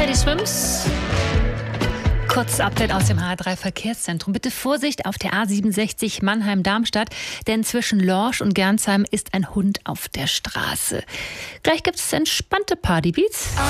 Heidi Schwims. Kurz Update aus dem HR3 Verkehrszentrum. Bitte Vorsicht auf der A67 Mannheim-Darmstadt, denn zwischen Lorsch und Gernsheim ist ein Hund auf der Straße. Gleich gibt es entspannte Partybeats.